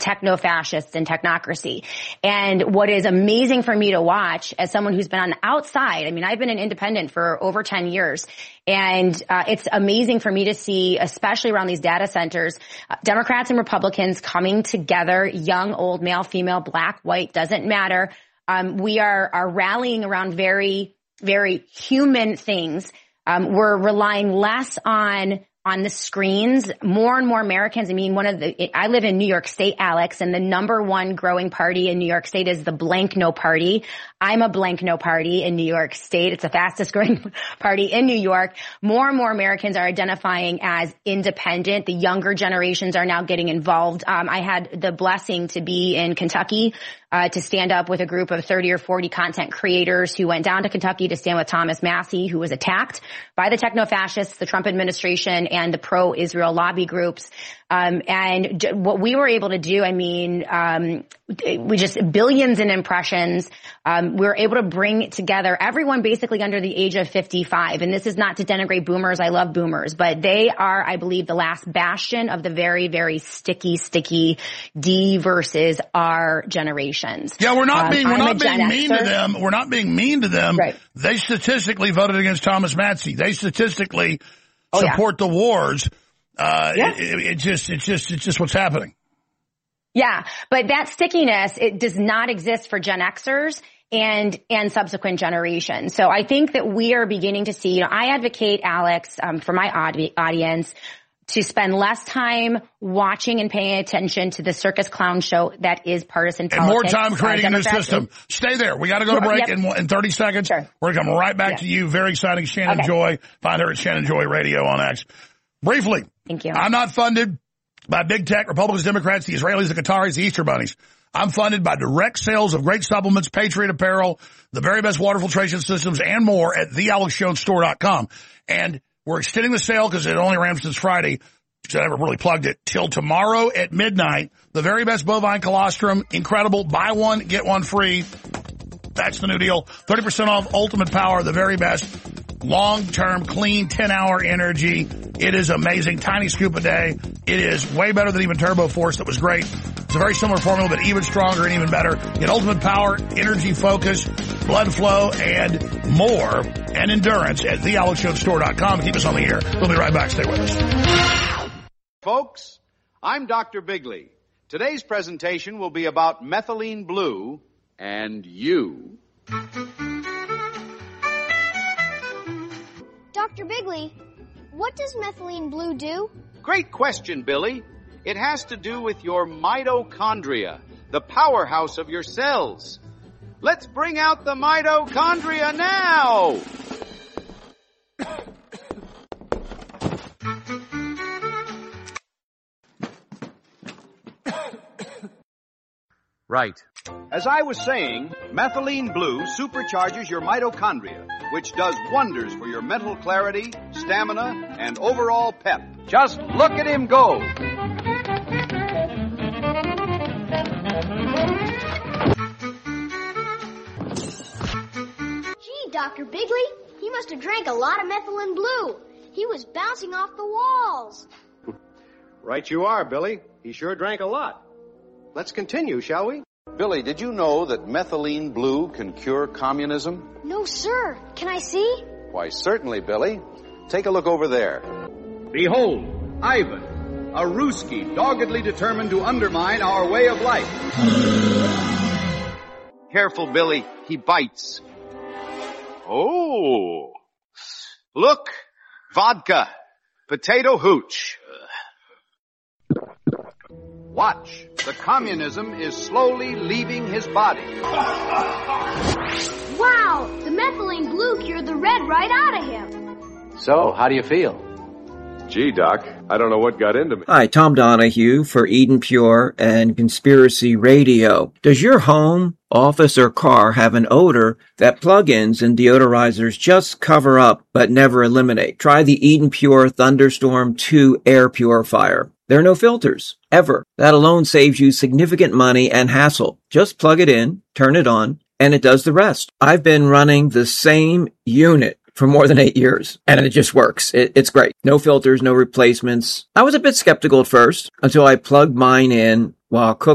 techno-fascists and technocracy. And what is amazing for me to watch as someone who's been on the outside, I mean, I've been an independent for over 10 years. And it's amazing for me to see, especially around these data centers, Democrats and Republicans coming together, young, old, male, female, black, white, doesn't matter. We are rallying around very, very human things. We're relying less on the screens. More and more Americans, I mean, I live in New York State, Alex, and the number one growing party in New York State is the blank no party. I'm a blank no party in New York State. It's the fastest growing party in New York. More and more Americans are identifying as independent. The younger generations are now getting involved. I had the blessing to be in Kentucky, to stand up with a group of 30 or 40 content creators who went down to Kentucky to stand with Thomas Massie, who was attacked by the techno-fascists, the Trump administration, and the pro-Israel lobby groups. And what we were able to do, I mean, we just billions in impressions. We were able to bring together everyone basically under the age of 55. And this is not to denigrate boomers. I love boomers, but they are, I believe, the last bastion of the very, very sticky D versus R generations. Yeah, we're not being mean to them. We're not being mean to them. Right. They statistically voted against Thomas Massie. They statistically support the wars. It's just what's happening. Yeah, but that stickiness, it does not exist for Gen Xers and subsequent generations. So I think that we are beginning to see, I advocate, Alex, for my audience to spend less time watching and paying attention to the circus clown show that is partisan politics. And more time creating a new system. Stay there. We got to go to break in 30 seconds. Sure. We're going to come right back to you. Very exciting. Shannon Joy. Find her at Shannon Joy Radio on X. Briefly. Thank you. I'm not funded by big tech, Republicans, Democrats, the Israelis, the Qataris, the Easter bunnies. I'm funded by direct sales of great supplements, Patriot apparel, the very best water filtration systems, and more at thealexjonesstore.com. And we're extending the sale because it only ran since Friday. I never really plugged it till tomorrow at midnight. The very best bovine colostrum, incredible. Buy one, get one free. That's the new deal. 30% off Ultimate Power, the very best. Long-term, clean, 10-hour energy. It is amazing. Tiny scoop a day. It is way better than even Turbo Force. That was great. It's a very similar formula, but even stronger and even better. Get Ultimate Power, energy focus, blood flow, and more, and endurance at thealexjonesstore.com. Keep us on the air. We'll be right back. Stay with us. Folks, I'm Dr. Bigley. Today's presentation will be about methylene blue and you. Dr. Bigley, what does methylene blue do? Great question, Billy. It has to do with your mitochondria, the powerhouse of your cells. Let's bring out the mitochondria now! Right. As I was saying, methylene blue supercharges your mitochondria, which does wonders for your mental clarity, stamina, and overall pep. Just look at him go. Gee, Dr. Bigley, he must have drank a lot of methylene blue. He was bouncing off the walls. Right you are, Billy. He sure drank a lot. Let's continue, shall we? Billy, did you know that methylene blue can cure communism? No, sir. Can I see? Why, certainly, Billy. Take a look over there. Behold, Ivan, a Ruski doggedly determined to undermine our way of life. Careful, Billy. He bites. Oh. Look. Vodka. Potato hooch. Watch. The communism is slowly leaving his body. Wow! The methylene blue cured the red right out of him. So, how do you feel? Gee, Doc, I don't know what got into me. Hi, Tom Donahue for Eden Pure and Conspiracy Radio. Does your home, office, or car have an odor that plug-ins and deodorizers just cover up but never eliminate? Try the Eden Pure Thunderstorm 2 air purifier. There are no filters, ever. That alone saves you significant money and hassle. Just plug it in, turn it on, and it does the rest. I've been running the same unit for more than 8 years, and it just works. It's great. No filters, no replacements. I was a bit skeptical at first until I plugged mine in while cooking